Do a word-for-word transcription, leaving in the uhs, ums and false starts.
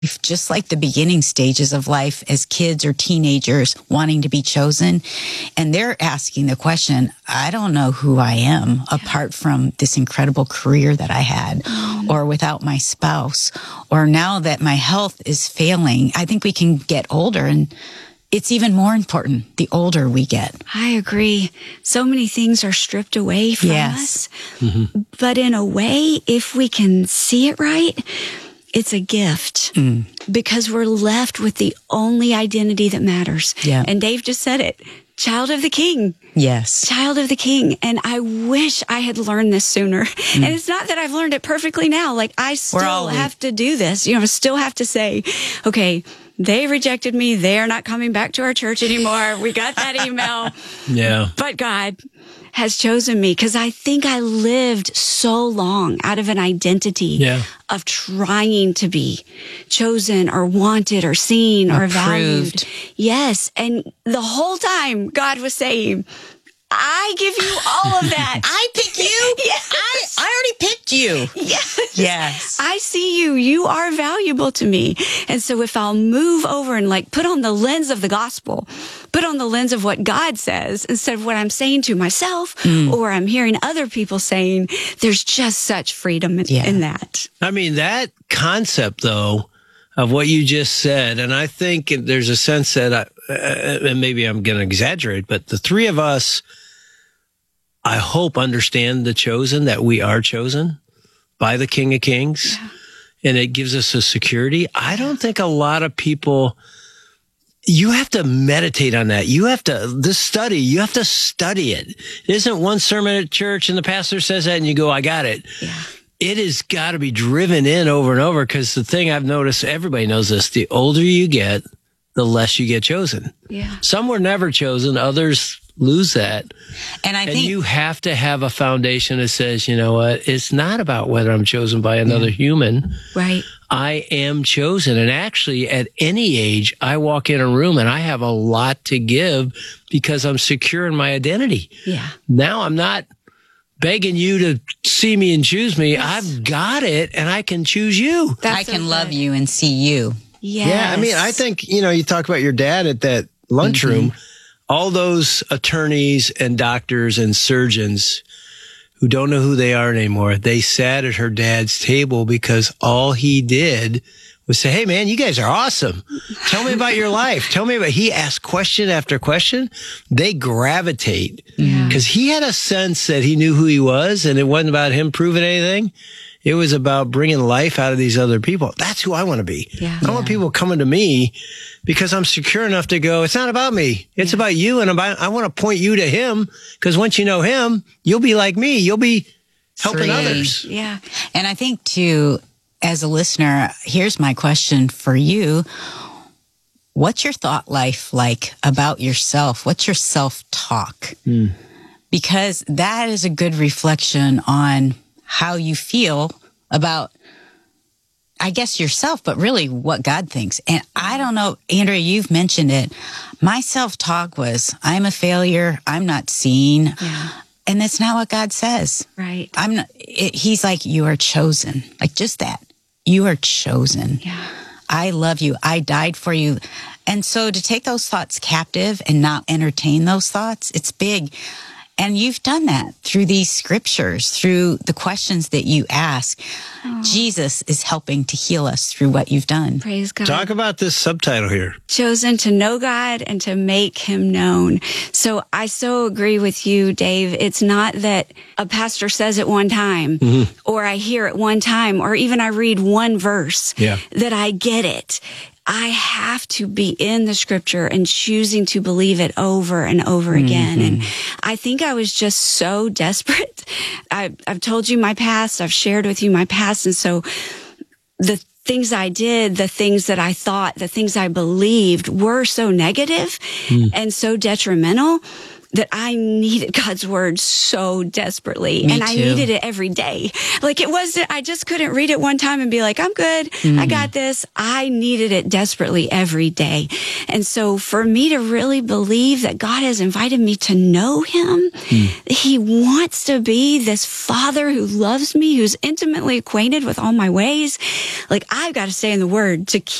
just like the beginning stages of life as kids or teenagers wanting to be chosen. And they're asking the question, I don't know who I am yeah. apart from this incredible career that I had mm. or without my spouse, or now that my health is failing. I think we can get older, and it's even more important the older we get. I agree. So many things are stripped away from yes. us. Mm-hmm. But in a way, if we can see it right, it's a gift mm. because we're left with the only identity that matters. Yeah. And Dave just said it. Child of the King. Yes. Child of the King. And I wish I had learned this sooner. Mm. And it's not that I've learned it perfectly now. Like, I still have to do this. You know, I still have to say, okay, they rejected me. They are not coming back to our church anymore. We got that email. Yeah. But God has chosen me because I think I lived so long out of an identity yeah. of trying to be chosen or wanted or seen or, or valued. Yes. And the whole time God was saying, I give you all of that. I pick you. Yes. I, I already picked you. Yes. Yes. I see you. You are valuable to me. And so if I'll move over and like put on the lens of the gospel, put on the lens of what God says instead of what I'm saying to myself mm. or I'm hearing other people saying, there's just such freedom in, yeah. in that. I mean, that concept, though, of what you just said, and I think there's a sense that, I, uh, and maybe I'm going to exaggerate, but the three of us, I hope, understand the chosen, that we are chosen by the King of Kings, yeah. and it gives us a security. I don't think a lot of people, you have to meditate on that. You have to, this study, you have to study it. It isn't one sermon at church and the pastor says that and you go, I got it. Yeah. It has got to be driven in over and over, because the thing I've noticed, everybody knows this, the older you get, the less you get chosen. Yeah. Some were never chosen, others lose that. And I and think you have to have a foundation that says, you know what, it's not about whether I'm chosen by another yeah. human. Right. I am chosen. And actually, at any age, I walk in a room and I have a lot to give because I'm secure in my identity. Yeah. Now I'm not begging you to see me and choose me. Yes. I've got it, and I can choose you. That's I can so love you and see you. Yes. Yeah, I mean, I think, you know, you talk about your dad at that lunchroom. Mm-hmm. All those attorneys and doctors and surgeons who don't know who they are anymore, they sat at her dad's table because all he did was say, hey, man, you guys are awesome. Tell me about your life. Tell me about, he asked question after question. They gravitate because he had a sense that he knew who he was, and it wasn't about him proving anything. It was about bringing life out of these other people. That's who I want to be. Yeah. I want people coming to me because I'm secure enough to go, it's not about me. It's yeah. about you. And about, I want to point you to him, because once you know him, you'll be like me. You'll be helping Free. others. Yeah. And I think, too, as a listener, here's my question for you. What's your thought life like about yourself? What's your self-talk? Mm. Because that is a good reflection on how you feel about, I guess, yourself, but really what God thinks. And I don't know, Andrea, you've mentioned it. My self-talk was, I'm a failure. I'm not seen. Yeah. And that's not what God says. Right. I'm not, it, he's like, you are chosen. Like, just that. You are chosen. Yeah. I love you. I died for you. And so to take those thoughts captive and not entertain those thoughts, it's big. And you've done that through these scriptures, through the questions that you ask. Aww. Jesus is helping to heal us through what you've done. Praise God. Talk about this subtitle here. Chosen to know God and to make him known. So I so agree with you, Dave. It's not that a pastor says it one time, mm-hmm. or I hear it one time, or even I read one verse yeah. that I get it. I have to be in the scripture and choosing to believe it over and over again. Mm-hmm. And I think I was just so desperate. I, I've told you my past. I've shared with you my past. And so the things I did, the things that I thought, the things I believed were so negative mm. and so detrimental. that I needed God's word so desperately. Me and I too. needed it every day. Like it wasn't, I just couldn't read it one time and be like, I'm good. Mm. I got this. I needed it desperately every day. And so for me to really believe that God has invited me to know him, mm. he wants to be this father who loves me, who's intimately acquainted with all my ways. Like I've got to stay in the word to keep